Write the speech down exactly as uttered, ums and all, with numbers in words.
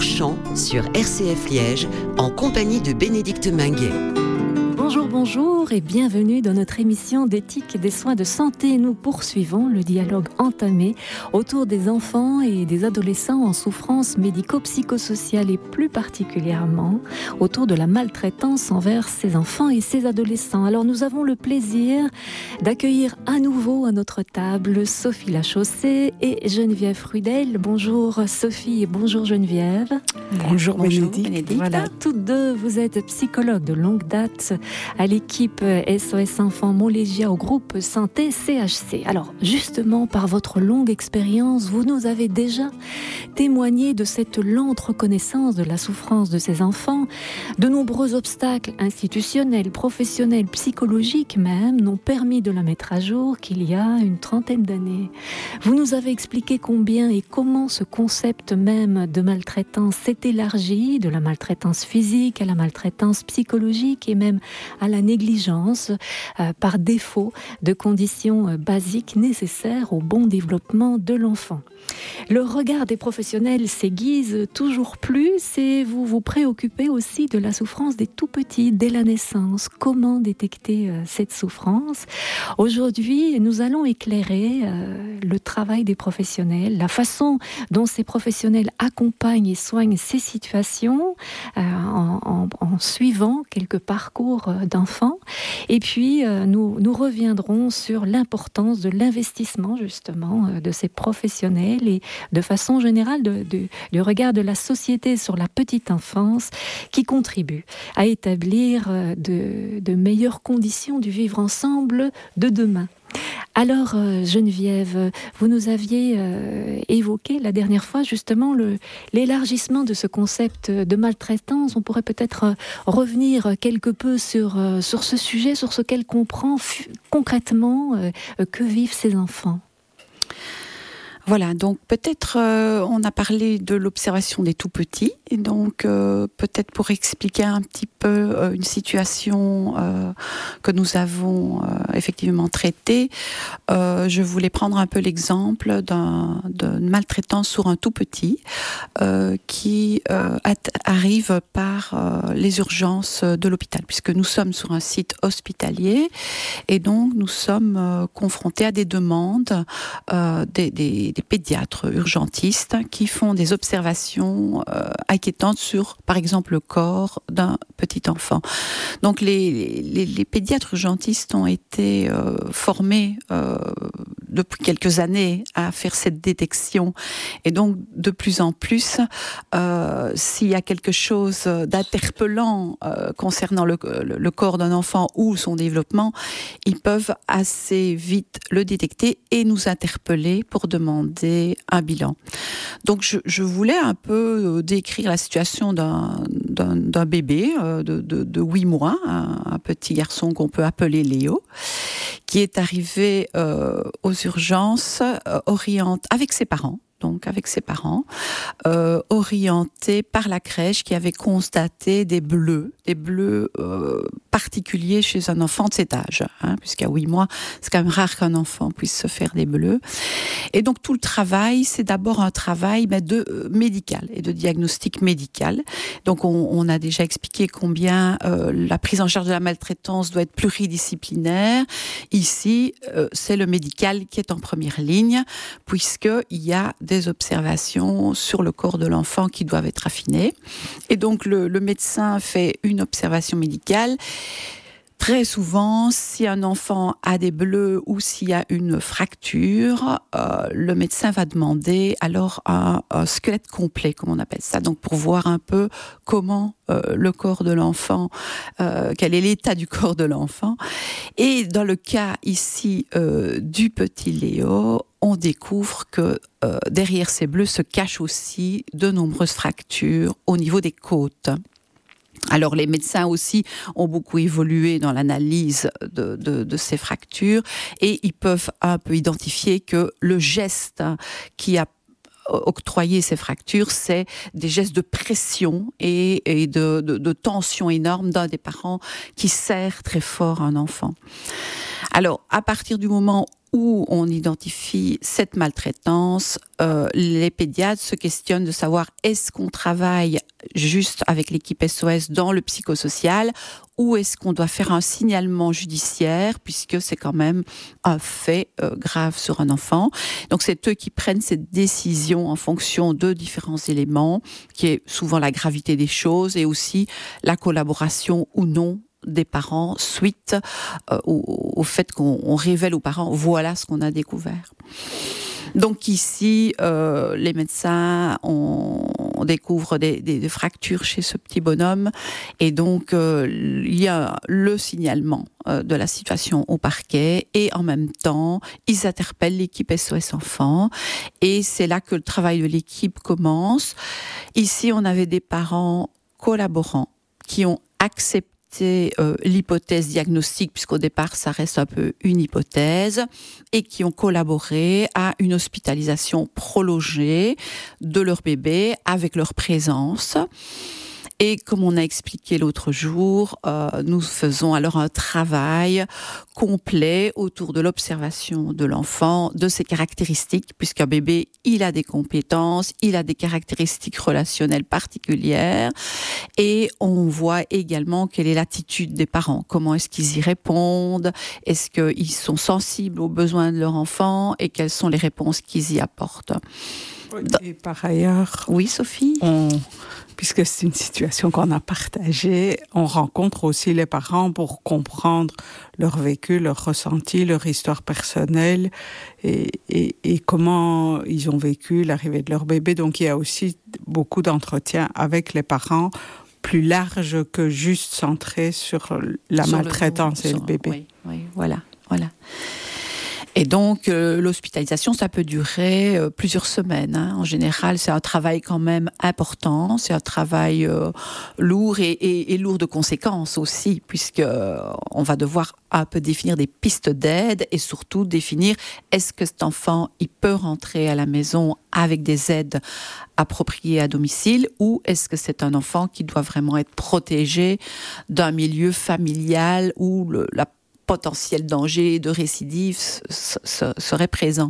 Chant sur R C F Liège en compagnie de Bénédicte Minguet. Bonjour, bonjour et bienvenue dans notre émission d'éthique des soins de santé. Nous poursuivons le dialogue entamé autour des enfants et des adolescents en souffrance médico-psychosociale et plus particulièrement autour de la maltraitance envers ces enfants et ces adolescents. Alors nous avons le plaisir d'accueillir à nouveau à notre table Sophie Lachaussée et Geneviève Frudel. Bonjour Sophie et bonjour Geneviève. Bonjour, bonjour Bénédicte. Bénédicte. Voilà, toutes deux, vous êtes psychologues de longue date à l'équipe S O S Enfants Montlégia au groupe Santé C H C. Alors justement, par votre longue expérience, vous nous avez déjà témoigné de cette lente reconnaissance de la souffrance de ces enfants. De nombreux obstacles institutionnels, professionnels, psychologiques même, n'ont permis de la mettre à jour qu'il y a une trentaine d'années. Vous nous avez expliqué combien et comment ce concept même de maltraitance s'est élargi, de la maltraitance physique à la maltraitance psychologique et même à la négligence euh, par défaut de conditions euh, basiques nécessaires au bon développement de l'enfant. Le regard des professionnels s'aiguise toujours plus et vous vous préoccupez aussi de la souffrance des tout-petits dès la naissance. Comment détecter euh, cette souffrance ? Aujourd'hui, nous allons éclairer euh, le travail des professionnels, la façon dont ces professionnels accompagnent et soignent ces situations euh, en, en, en suivant quelques parcours d'enfants. Et puis, euh, nous, nous reviendrons sur l'importance de l'investissement, justement, euh, de ces professionnels et de façon générale de, de, du regard de la société sur la petite enfance qui contribue à établir euh, de, de meilleures conditions du vivre ensemble de demain. Alors euh, Geneviève, vous nous aviez euh, évoqué la dernière fois justement le, l'élargissement de ce concept de maltraitance. On pourrait peut-être euh, revenir quelque peu sur, euh, sur ce sujet, sur ce qu'elle comprend f- concrètement euh, que vivent ces enfants. Voilà, donc peut-être euh, on a parlé de l'observation des tout-petits, et donc euh, peut-être pour expliquer un petit peu euh, une situation euh, que nous avons euh, effectivement traitée, euh, je voulais prendre un peu l'exemple d'un, d'une maltraitance sur un tout-petit euh, qui euh, at- arrive par euh, les urgences de l'hôpital, puisque nous sommes sur un site hospitalier, et donc nous sommes euh, confrontés à des demandes euh, des, des des pédiatres urgentistes qui font des observations euh, inquiétantes sur, par exemple, le corps d'un petit enfant. Donc les, les, les pédiatres urgentistes ont été euh, formés euh, depuis quelques années à faire cette détection, et donc de plus en plus, euh, s'il y a quelque chose d'interpellant euh, concernant le, le, le corps d'un enfant ou son développement, ils peuvent assez vite le détecter et nous interpeller pour demander un bilan. Donc je, je voulais un peu décrire la situation d'un, d'un, d'un bébé euh, de, de, de huit mois, un, un petit garçon qu'on peut appeler Léo, qui est arrivé euh, aux urgences euh, orienté avec ses parents. donc avec ses parents, euh, orientés par la crèche qui avait constaté des bleus, des bleus euh, particuliers chez un enfant de cet âge, hein, puisqu'à huit mois, c'est quand même rare qu'un enfant puisse se faire des bleus. Et donc tout le travail, c'est d'abord un travail ben, de euh, médical et de diagnostic médical. Donc on, on a déjà expliqué combien euh, la prise en charge de la maltraitance doit être pluridisciplinaire. Ici, euh, c'est le médical qui est en première ligne, puisqu'il y a des observations sur le corps de l'enfant qui doivent être affinées. Et donc le, le médecin fait une observation médicale. Très souvent, si un enfant a des bleus ou s'il y a une fracture, euh, le médecin va demander alors un, un squelette complet, comme on appelle ça, donc pour voir un peu comment euh, le corps de l'enfant, euh, quel est l'état du corps de l'enfant. Et dans le cas ici euh, du petit Léo, on découvre que euh, derrière ces bleus se cachent aussi de nombreuses fractures au niveau des côtes. Alors les médecins aussi ont beaucoup évolué dans l'analyse de, de, de ces fractures et ils peuvent un peu identifier que le geste qui a octroyé ces fractures, c'est des gestes de pression et, et de, de, de tension énorme d'un des parents qui serre très fort un enfant. Alors à partir du moment où on identifie cette maltraitance, euh, les pédiatres se questionnent de savoir est-ce qu'on travaille juste avec l'équipe S O S dans le psychosocial ou est-ce qu'on doit faire un signalement judiciaire puisque c'est quand même un fait euh, grave sur un enfant. Donc c'est eux qui prennent cette décision en fonction de différents éléments, qui est souvent la gravité des choses et aussi la collaboration ou non des parents suite euh, au, au fait qu'on on révèle aux parents voilà ce qu'on a découvert. Donc ici, euh, les médecins, on, on découvre des, des, des fractures chez ce petit bonhomme et donc euh, il y a le signalement euh, de la situation au parquet et en même temps, ils interpellent l'équipe S O S Enfants et c'est là que le travail de l'équipe commence. Ici, on avait des parents collaborants qui ont accepté Euh, l'hypothèse diagnostique, puisqu'au départ ça reste un peu une hypothèse, et qui ont collaboré à une hospitalisation prolongée de leur bébé avec leur présence. Et comme on a expliqué l'autre jour, euh, nous faisons alors un travail complet autour de l'observation de l'enfant, de ses caractéristiques, puisqu'un bébé, il a des compétences, il a des caractéristiques relationnelles particulières, et on voit également quelle est l'attitude des parents, comment est-ce qu'ils y répondent, est-ce qu'ils sont sensibles aux besoins de leur enfant, et quelles sont les réponses qu'ils y apportent. Et par ailleurs, oui, Sophie, on, puisque c'est une situation qu'on a partagée, on rencontre aussi les parents pour comprendre leur vécu, leur ressenti, leur histoire personnelle et, et, et comment ils ont vécu l'arrivée de leur bébé. Donc il y a aussi beaucoup d'entretiens avec les parents, plus large que juste centré sur la sur maltraitance le, et sur, le bébé. Oui, oui, voilà, voilà. Et donc, euh, l'hospitalisation, ça peut durer euh, plusieurs semaines. Hein. En général, c'est un travail quand même important. C'est un travail euh, lourd et, et, et lourd de conséquences aussi, puisque euh, on va devoir un peu définir des pistes d'aide et surtout définir est-ce que cet enfant, il peut rentrer à la maison avec des aides appropriées à domicile ou est-ce que c'est un enfant qui doit vraiment être protégé d'un milieu familial où le, la potentiel danger de récidive serait présent.